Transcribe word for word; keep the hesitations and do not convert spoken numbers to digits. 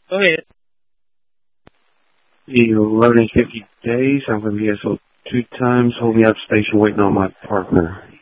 Go ahead. eleven fifty days. I'm going to be S O two times. Hold me up station waiting on my partner.